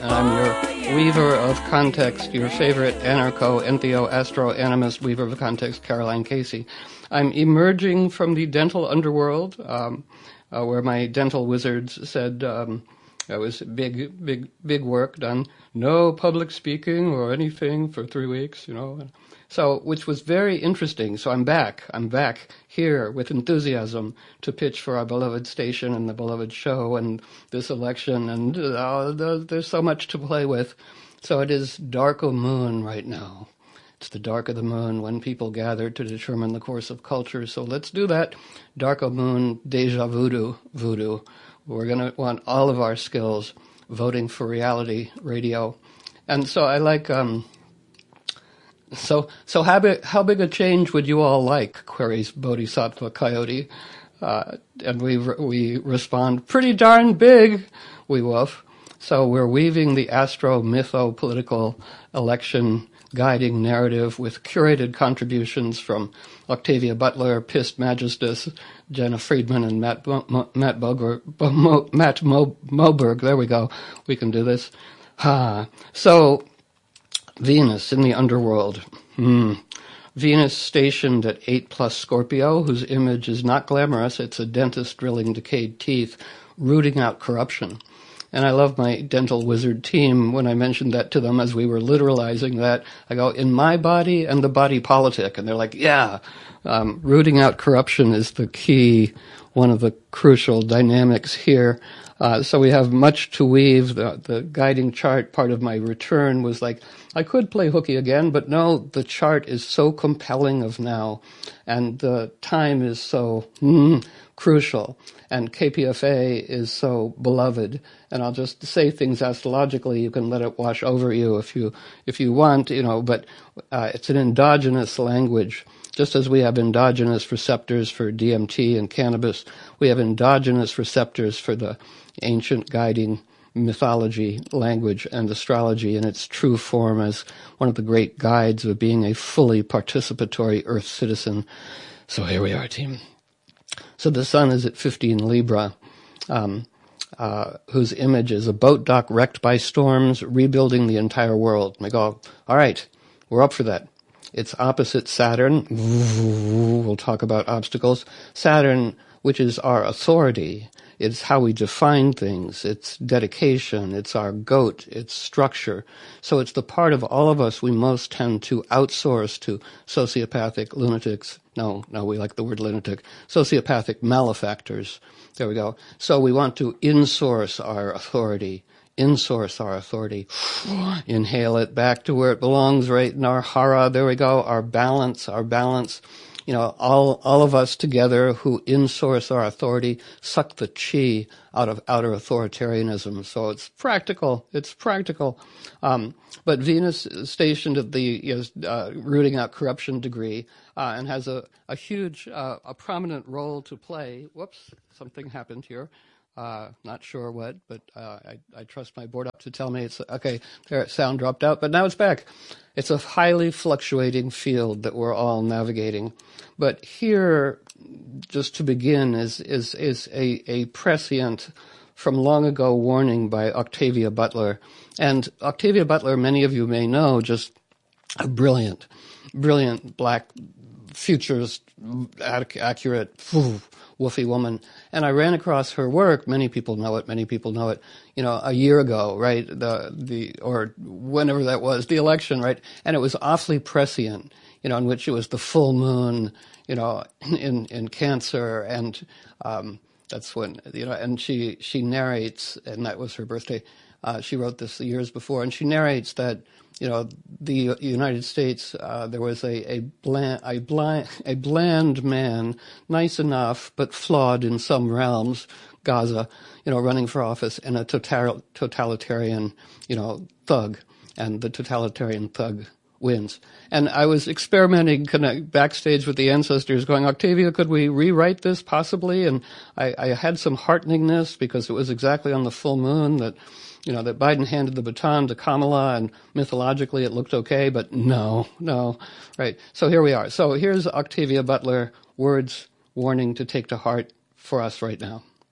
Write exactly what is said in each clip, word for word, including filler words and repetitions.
and I'm your weaver of context, your favorite anarcho, entheo, astro, animist weaver of context, Caroline Casey. I'm emerging from the dental underworld, um, uh, where my dental wizards said um, it was big, big, big work done. No public speaking or anything for three weeks, you know. So, which was very interesting. So I'm back. I'm back here with enthusiasm to pitch for our beloved station and the beloved show and this election. And uh, there's so much to play with. So it is dark o' moon right now. It's the dark of the moon when people gather to determine the course of culture. So let's do that. Dark o' moon, deja voodoo, voodoo. We're going to want all of our skills voting for reality radio. And so I like... um So, so how big, how big a change would you all like? Queries Bodhisattva Coyote, uh, and we we respond, pretty darn big, we woof. So we're weaving the astro-mytho-political election guiding narrative with curated contributions from Octavia Butler, Pist Magistus, Jenna Friedman, and Matt Mo- Mo- Matt Boger, Mo- Matt Mo- Moberg. There we go. We can do this. Ha. So. Venus in the underworld. Hmm. Venus stationed at eight plus Scorpio, whose image is not glamorous. It's a dentist drilling decayed teeth, rooting out corruption. And I love my dental wizard team. When I mentioned that to them as we were literalizing that, I go, in my body and the body politic. And they're like, yeah, um, rooting out corruption is the key, one of the crucial dynamics here. Uh, so we have much to weave. The, the guiding chart part of my return was like, I could play hooky again, but no, the chart is so compelling of now, and the time is so mm, crucial, and K P F A is so beloved. And I'll just say things astrologically. You can let it wash over you if you if you want, you know. But uh, it's an endogenous language. Just as we have endogenous receptors for D M T and cannabis, we have endogenous receptors for the ancient guiding mythology, language, and astrology in its true form as one of the great guides of being a fully participatory Earth citizen. So here we are, team. So the sun is at fifteen Libra, um, uh, whose image is a boat dock wrecked by storms, rebuilding the entire world. And I go, all right, we're up for that. It's opposite Saturn. We'll talk about obstacles. Saturn, which is our authority. It's how we define things. It's dedication. It's our goat. It's structure. So it's the part of all of us we most tend to outsource to sociopathic lunatics. No, no, we like the word lunatic. Sociopathic malefactors. There we go. So we want to insource our authority. Insource our authority. Inhale it back to where it belongs, right in our hara. There we go. Our balance, our balance. You know, all all of us together who insource our authority suck the chi out of outer authoritarianism. So it's practical. It's practical. Um, but Venus is stationed at the you know, uh, rooting out corruption degree uh, and has a, a huge, uh, a prominent role to play. Whoops, something happened here. Uh, not sure what, but uh, I, I trust my board up to tell me it's okay. There, sound dropped out, but now it's back. It's a highly fluctuating field that we're all navigating. But here, just to begin, is is is a, a prescient from long ago warning by Octavia Butler. And Octavia Butler, many of you may know, just a brilliant, brilliant black futurist, accurate, woofy woman. And I ran across her work. Many people know it. Many people know it. You know, a year ago, right? The the or whenever that was, the election, right? And it was awfully prescient. You know, in which it was the full moon. You know, in in Cancer, and um, that's when you know. And she she narrates, and that was her birthday. Uh, she wrote this years before, and she narrates that. You know, the United States, uh, there was a, a bland, a bland, a bland man, nice enough, but flawed in some realms, Gaza, you know, running for office, and a total, totalitarian, you know, thug, and the totalitarian thug wins. And I was experimenting kind of backstage with the ancestors going, Octavia, could we rewrite this possibly? And I, I had some hearteningness because it was exactly on the full moon that, you know, that Biden handed the baton to Kamala, and mythologically it looked okay, but no, no, right? So here we are. So here's Octavia Butler, words warning to take to heart for us right now.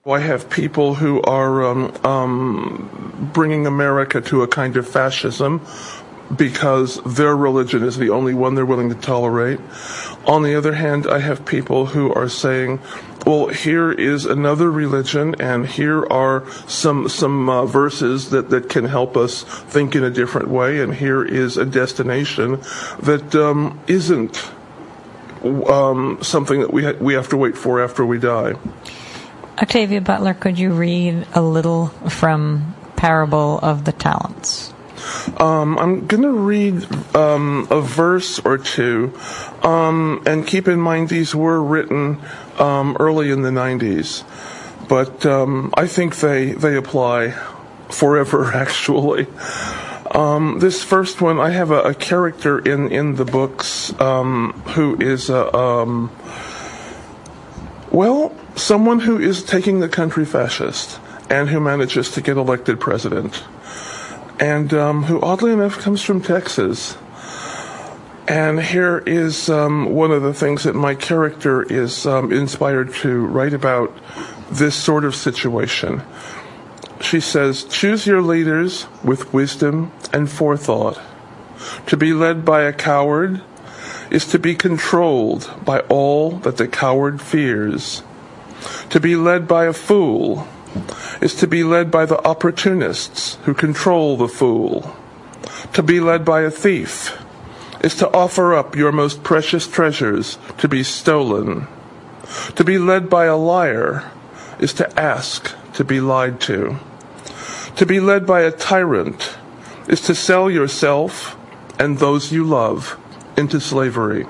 I have people who are um, um, bringing America to a kind of fascism because their religion is the only one they're willing to tolerate. On the other hand, I have people who are saying, well, here is another religion, and here are some some uh, verses that, that can help us think in a different way, and here is a destination that um, isn't um, something that we ha- we have to wait for after we die. Octavia Butler, could you read a little from Parable of the Talents? Um, I'm going to read um, a verse or two, um, and keep in mind these were written um, early in the nineties, but um, I think they they apply forever, actually. Um, this first one, I have a, a character in, in the books um, who is a... Um, well... someone who is taking the country fascist and who manages to get elected president, and um, who oddly enough comes from Texas. And here is um, one of the things that my character is um, inspired to write about this sort of situation. She says, "Choose your leaders with wisdom and forethought. To be led by a coward is to be controlled by all that the coward fears. To be led by a fool is to be led by the opportunists who control the fool. To be led by a thief is to offer up your most precious treasures to be stolen. To be led by a liar is to ask to be lied to. To be led by a tyrant is to sell yourself and those you love into slavery."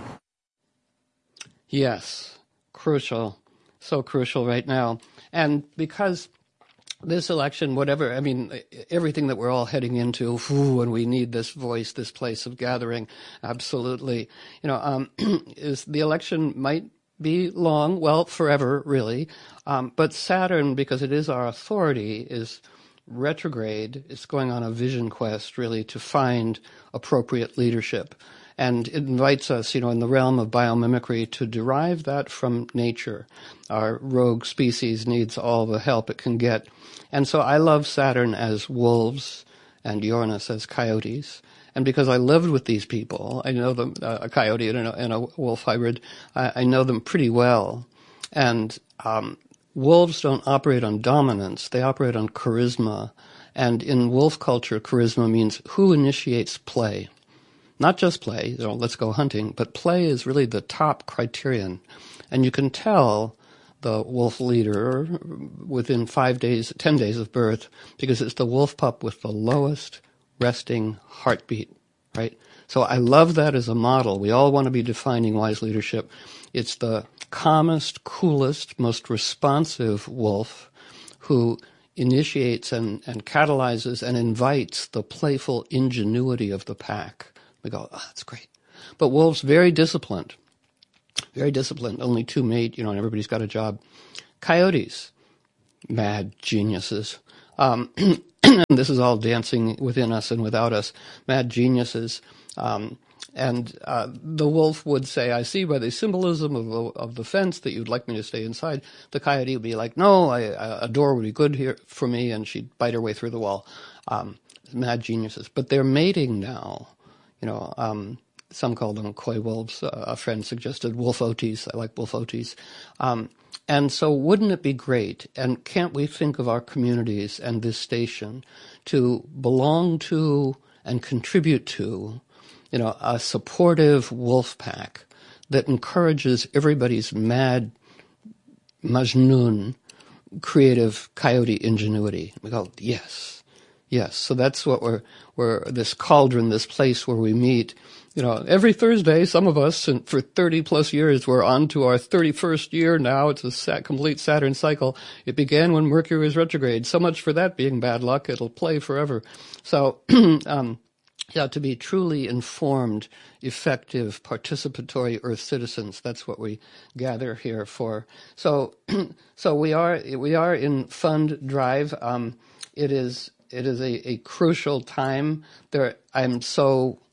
Yes, crucial. So crucial right now. And because this election, whatever, I mean, everything that we're all heading into, ooh, and we need this voice, this place of gathering, absolutely. You know, um, is the election might be long, well, forever, really. Um, but Saturn, because it is our authority, is retrograde. It's going on a vision quest, really, to find appropriate leadership. And it invites us, you know, in the realm of biomimicry to derive that from nature. Our rogue species needs all the help it can get. And so I love Saturn as wolves and Uranus as coyotes. And because I lived with these people, I know them, uh, a coyote and a, and a wolf hybrid, I, I know them pretty well. And um, wolves don't operate on dominance. They operate on charisma. And in wolf culture, charisma means who initiates play. Not just play, you know, let's go hunting, but play is really the top criterion. And you can tell the wolf leader within five days, ten days of birth, because it's the wolf pup with the lowest resting heartbeat, right? So I love that as a model. We all want to be defining wise leadership. It's the calmest, coolest, most responsive wolf who initiates and, and catalyzes and invites the playful ingenuity of the pack. We go, oh, that's great. But wolves, very disciplined, very disciplined, only two mate, you know, and everybody's got a job. Coyotes, mad geniuses. Um, this is all dancing within us and without us, mad geniuses. Um, and uh, the wolf would say, I see by the symbolism of the, of the fence that you'd like me to stay inside. The coyote would be like, no, I, a door would be good here for me, and she'd bite her way through the wall. Um, mad geniuses. But they're mating now. You know, um, some call them coy wolves. Uh, a friend suggested wolfotes. I like wolfotes. Um, and so wouldn't it be great, and can't we think of our communities and this station to belong to and contribute to, you know, a supportive wolf pack that encourages everybody's mad Majnun creative coyote ingenuity? We go, yes. Yes, so that's what we're, we're, this cauldron, this place where we meet. You know, every Thursday, some of us, and for thirty plus years, we're on to our thirty-first year now. It's a sat, complete Saturn cycle. It began when Mercury was retrograde. So much for that being bad luck. It'll play forever. So, um, yeah, to be truly informed, effective, participatory Earth citizens, that's what we gather here for. So, so we are, we are in fund drive. Um, it is, It is a, a crucial time. There, I'm so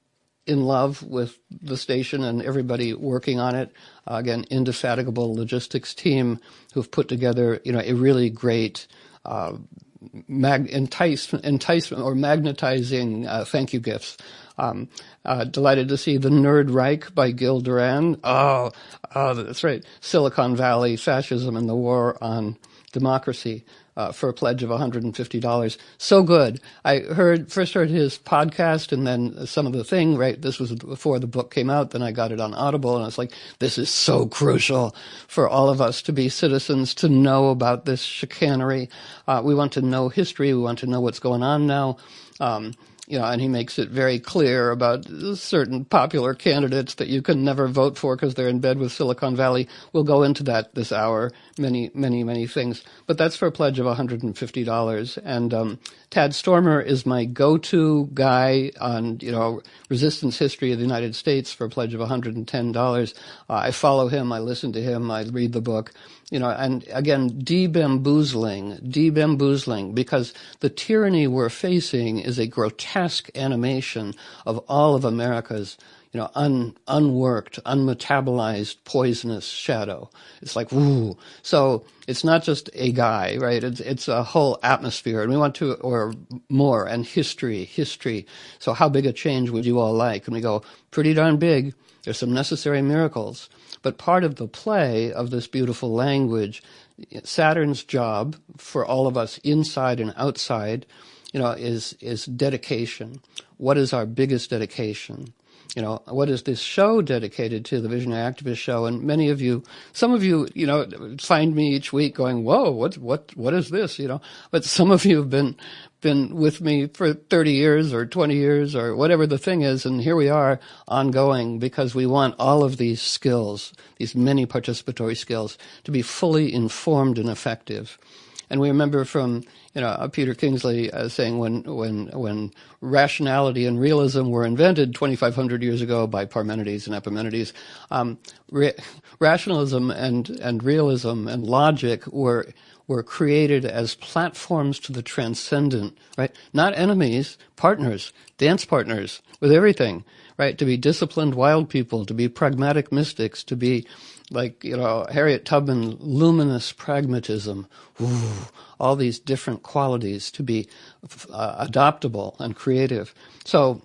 in love with the station and everybody working on it. Uh, again, indefatigable logistics team who've put together, you know, a really great uh, mag- entice- enticement or magnetizing uh, thank you gifts. Um, uh, delighted to see The Nerd Reich by Gil Duran. Oh, oh, that's right. Silicon Valley, Fascism and the War on Democracy. Uh, for a pledge of one hundred fifty dollars. So good. I heard first heard his podcast and then some of the thing, right? This was before the book came out. Then I got it on Audible and I was like, this is so crucial for all of us to be citizens, to know about this chicanery. Uh, we want to know history. We want to know what's going on now. Um, You know, and he makes it very clear about certain popular candidates that you can never vote for because they're in bed with Silicon Valley. We'll go into that this hour, many, many, many things. But that's for a pledge of one hundred fifty dollars. And um, Tad Stormer is my go-to guy on, you know, resistance history of the United States for a pledge of one hundred ten dollars. Uh, I follow him. I listen to him. I read the book. You know, and again, de-bamboozling, de-bamboozling, because the tyranny we're facing is a grotesque animation of all of America's, you know, un, unworked, unmetabolized, poisonous shadow. It's like, woo. So it's not just a guy, right? It's, it's a whole atmosphere, and we want to, or more, and history, history. So how big a change would you all like? And we go, pretty darn big. There's some necessary miracles. But part of the play of this beautiful language, Saturn's job for all of us inside and outside, you know, is is dedication. What is our biggest dedication? You know, what is this show dedicated to, the Visionary Activist Show? And many of you, some of you, you know, find me each week going, whoa, what, what, what is this? You know, but some of you have been, been with me for thirty years or twenty years or whatever the thing is. And here we are ongoing because we want all of these skills, these many participatory skills, to be fully informed and effective. And we remember from, you know, Peter Kingsley uh, saying when, when, when rationality and realism were invented twenty-five hundred years ago by Parmenides and Epimenides, um, ra- rationalism and, and realism and logic were, were created as platforms to the transcendent, right? Not enemies, partners, dance partners with everything, right? To be disciplined wild people, to be pragmatic mystics, to be like, you know, Harriet Tubman, luminous pragmatism, ooh, all these different qualities to be uh, adoptable and creative. So,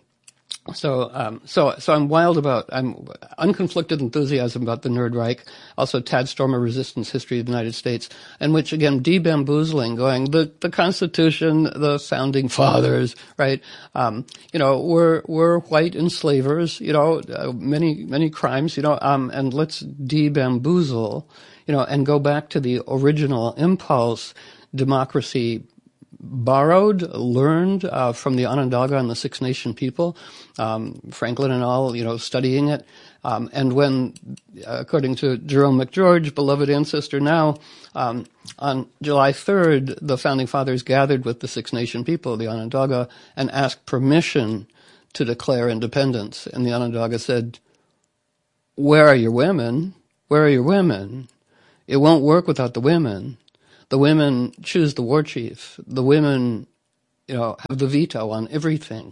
so, um, so, so I'm wild about, I'm unconflicted enthusiasm about the Nerd Reich, also Tad Stormer, Resistance History of the United States, and which again, de-bamboozling, going, the, the Constitution, the Founding Fathers, right? Um, you know, we're, we're white enslavers, you know, uh, many, many crimes, you know, um, and let's de-bamboozle, you know, and go back to the original impulse, democracy, borrowed, learned uh, from the Onondaga and the Six Nation people, um, Franklin and all, you know, studying it. Um, and when, uh, according to Jerome McGeorge, beloved ancestor now, um, on July third, the Founding Fathers gathered with the Six Nation people, the Onondaga, and asked permission to declare independence. And the Onondaga said, where are your women? Where are your women? It won't work without the women. The women choose the war chief. The women, you know, have the veto on everything.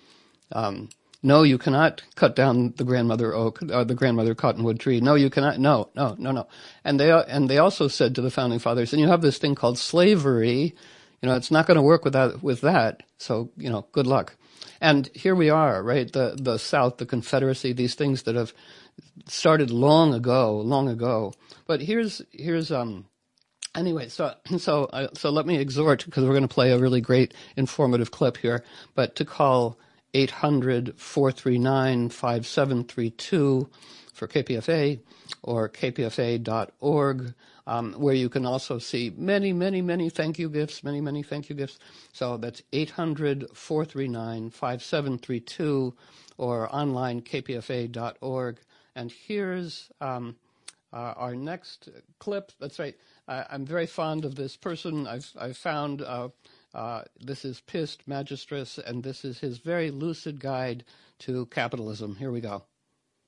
Um, no, you cannot cut down the grandmother oak, or the grandmother cottonwood tree. No, you cannot. No, no, no, no. And they and they also said to the Founding Fathers, and you have this thing called slavery. You know, it's not going to work without with that. So, you know, good luck. And here we are, right? The the South, the Confederacy, these things that have started long ago, long ago. But here's here's um. Anyway, so so uh, so let me exhort, because we're going to play a really great informative clip here, but to call eight hundred, four three nine, five seven three two for K P F A or k p f a dot org, um, where you can also see many, many, many thank you gifts, many, many thank you gifts. So that's eight hundred, four three nine, five seven three two or online k p f a dot org. And here's um, uh, our next clip. That's right. I, I'm very fond of this person. I've, I've found uh, uh, this is Pist Magistris, and this is his very lucid guide to capitalism. Here we go.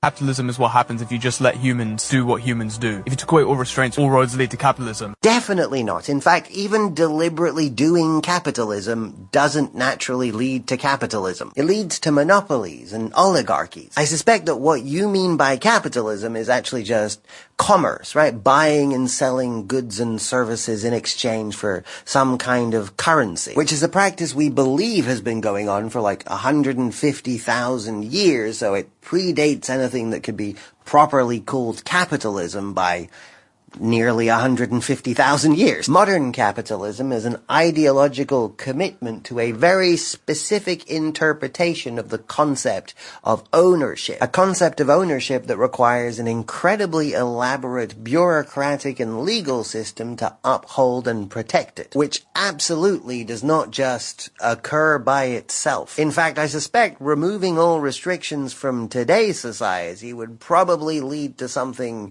Capitalism is what happens if you just let humans do what humans do. If you took away all restraints, all roads lead to capitalism. Definitely not. In fact, even deliberately doing capitalism doesn't naturally lead to capitalism. It leads to monopolies and oligarchies. I suspect that what you mean by capitalism is actually just commerce, right? Buying and selling goods and services in exchange for some kind of currency, which is a practice we believe has been going on for like one hundred fifty thousand years, so it predates anything that could be properly called capitalism by nearly one hundred fifty thousand years. Modern capitalism is an ideological commitment to a very specific interpretation of the concept of ownership. A concept of ownership that requires an incredibly elaborate bureaucratic and legal system to uphold and protect it, which absolutely does not just occur by itself. In fact, I suspect removing all restrictions from today's society would probably lead to something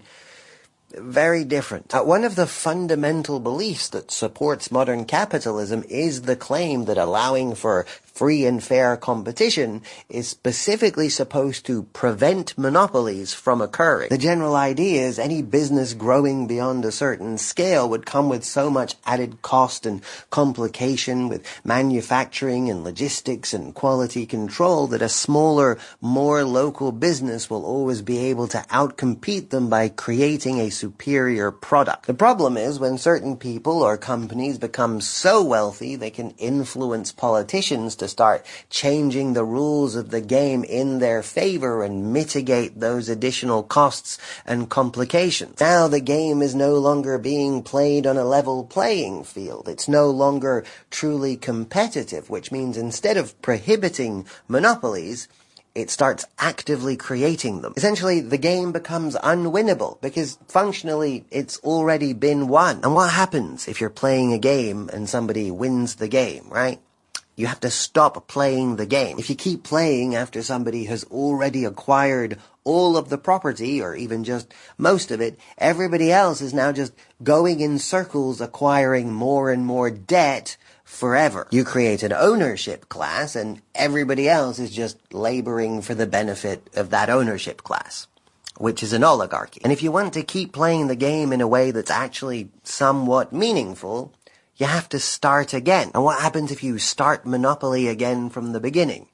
very different. Uh, one of the fundamental beliefs that supports modern capitalism is the claim that allowing for free and fair competition is specifically supposed to prevent monopolies from occurring. The general idea is any business growing beyond a certain scale would come with so much added cost and complication with manufacturing and logistics and quality control that a smaller, more local business will always be able to outcompete them by creating a superior product. The problem is when certain people or companies become so wealthy they can influence politicians to start changing the rules of the game in their favor and mitigate those additional costs and complications. Now the game is no longer being played on a level playing field. It's no longer truly competitive, which means instead of prohibiting monopolies, it starts actively creating them. Essentially, the game becomes unwinnable because functionally it's already been won. And what happens if you're playing a game and somebody wins the game, right? You have to stop playing the game. If you keep playing after somebody has already acquired all of the property, or even just most of it, everybody else is now just going in circles acquiring more and more debt forever. You create an ownership class, and everybody else is just laboring for the benefit of that ownership class, which is an oligarchy. And if you want to keep playing the game in a way that's actually somewhat meaningful, you have to start again. And what happens if you start Monopoly again from the beginning?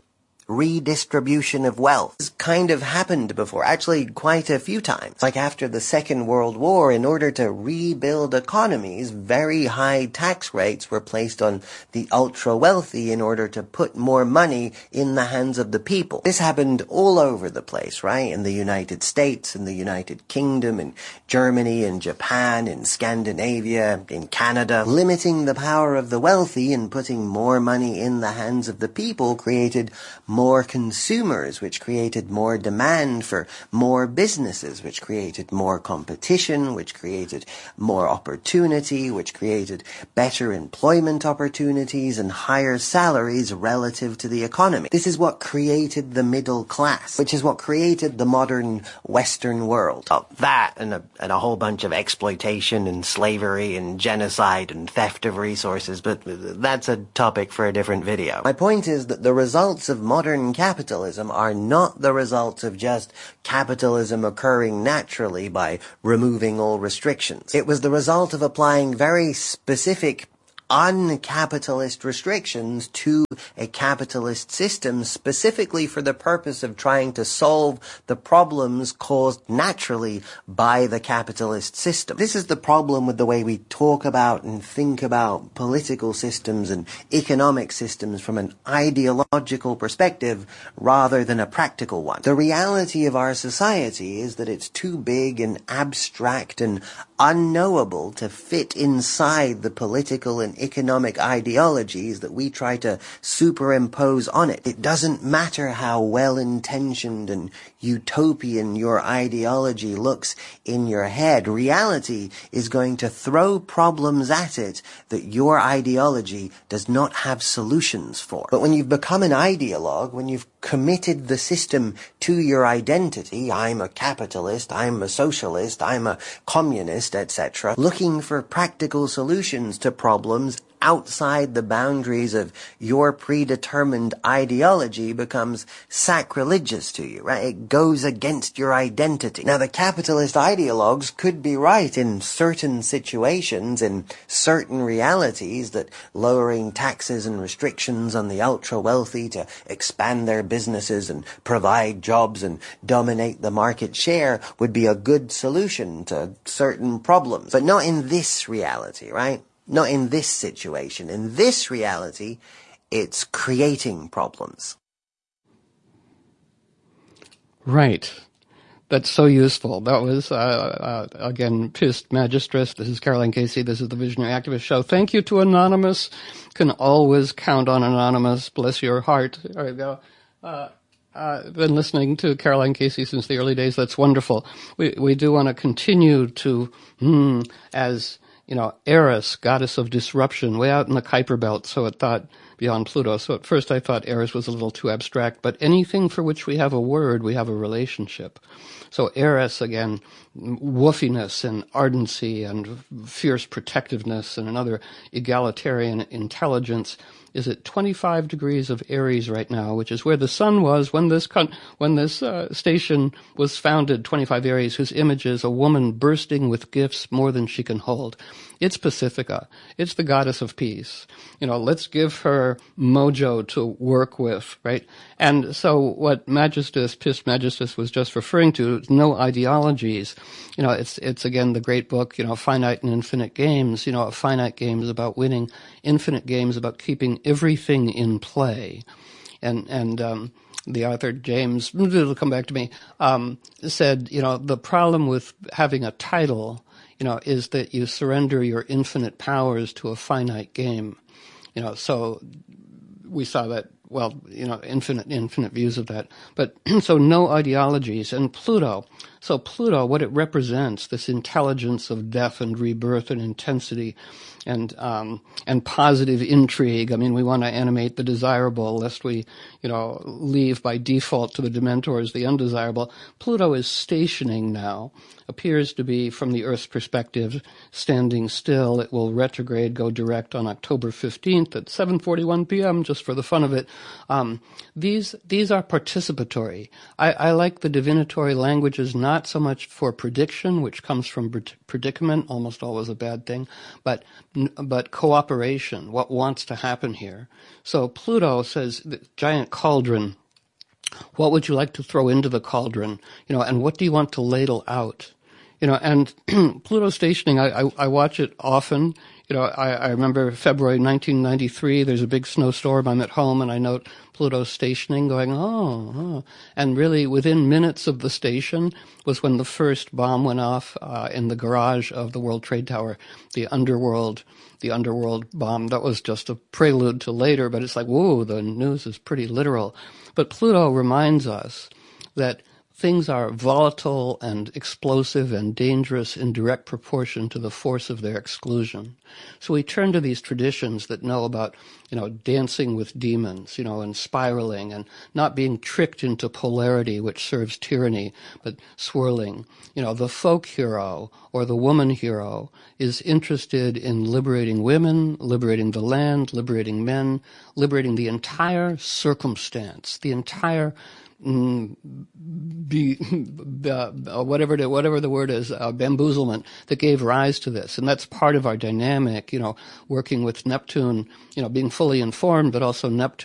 Redistribution of wealth. This kind of happened before, actually quite a few times. Like after the Second World War, in order to rebuild economies, very high tax rates were placed on the ultra-wealthy in order to put more money in the hands of the people. This happened all over the place, right? In the United States, in the United Kingdom, in Germany, in Japan, in Scandinavia, in Canada. Limiting the power of the wealthy and putting more money in the hands of the people created more consumers, which created more demand for more businesses, which created more competition, which created more opportunity, which created better employment opportunities and higher salaries relative to the economy. This is what created the middle class, which is what created the modern Western world. Oh, that and a, and a whole bunch of exploitation and slavery and genocide and theft of resources, but that's a topic for a different video. My point is that the results of modern Modern capitalism are not the results of just capitalism occurring naturally by removing all restrictions. It was the result of applying very specific uncapitalist restrictions to a capitalist system specifically for the purpose of trying to solve the problems caused naturally by the capitalist system. This is the problem with the way we talk about and think about political systems and economic systems from an ideological perspective rather than a practical one. The reality of our society is that it's too big and abstract and unknowable to fit inside the political and economic ideologies that we try to superimpose on it. It doesn't matter how well-intentioned and utopian your ideology looks in your head. Reality is going to throw problems at it that your ideology does not have solutions for. But when you've become an ideologue, when you've committed the system to your identity, I'm a capitalist, I'm a socialist, I'm a communist, et cetera, looking for practical solutions to problems outside the boundaries of your predetermined ideology becomes sacrilegious to you, right? It goes against your identity. Now, the capitalist ideologues could be right in certain situations, in certain realities, that lowering taxes and restrictions on the ultra-wealthy to expand their businesses and provide jobs and dominate the market share would be a good solution to certain problems. But not in this reality, right? Not in this situation. In this reality, it's creating problems. Right. That's so useful. That was, uh, uh, again, Pist Magistris. This is Caroline Casey. This is the Visionary Activist Show. Thank you to Anonymous. Can always count on Anonymous. Bless your heart. There we go. Uh, uh, been listening to Caroline Casey since the early days. That's wonderful. We, we do want to continue to, hmm, as... you know, Eris, goddess of disruption, way out in the Kuiper Belt, so it thought beyond Pluto. So at first I thought Eris was a little too abstract, but anything for which we have a word, we have a relationship. So Eris, again, woofiness and ardency and fierce protectiveness and another egalitarian intelligence is at twenty-five degrees of Aries right now, which is where the sun was when this con- when this uh, station was founded, twenty-five Aries, whose image is a woman bursting with gifts more than she can hold. It's Pacifica. It's the goddess of peace. You know, let's give her mojo to work with, right? And so what Magistris, Pist Magistris was just referring to, no ideologies. You know, it's, it's again the great book, you know, Finite and Infinite Games. You know, a finite game is about winning, infinite games about keeping everything in play. And, and, um, the author, James, it'll come back to me, um, said, you know, the problem with having a title, you know, is that you surrender your infinite powers to a finite game. You know, so we saw that, well, you know, infinite, infinite views of that. But so no ideologies. And Pluto, so Pluto, what it represents, this intelligence of death and rebirth and intensity and, um, and positive intrigue. I mean, we want to animate the desirable lest we, you know, leave by default to the Dementors, the undesirable. Pluto is stationing now, appears to be, from the Earth's perspective, standing still. It will retrograde, go direct on October fifteenth at seven forty-one p.m., just for the fun of it. Um, these, these are participatory. I, I like the divinatory languages not so much for prediction, which comes from predicament, almost always a bad thing, but, but cooperation, what wants to happen here. So Pluto says, the giant cauldron, what would you like to throw into the cauldron? You know, and what do you want to ladle out? You know, and Pluto stationing, I, I, I watch it often. You know, I, I remember February nineteen ninety-three, there's a big snowstorm, I'm at home, and I note Pluto stationing, going, oh, oh. And really, within minutes of the station was when the first bomb went off uh, in the garage of the World Trade Tower, the underworld, the underworld bomb. That was just a prelude to later, but it's like, whoa, the news is pretty literal. But Pluto reminds us that things are volatile and explosive and dangerous in direct proportion to the force of their exclusion. So we turn to these traditions that know about, you know, dancing with demons, you know, and spiraling and not being tricked into polarity, which serves tyranny, but swirling. You know, the folk hero or the woman hero is interested in liberating women, liberating the land, liberating men, liberating the entire circumstance, the entire Mm, be, uh, whatever the, whatever the word is, uh, bamboozlement that gave rise to this. And that's part of our dynamic, you know, working with Neptune, you know, being fully informed, but also Neptune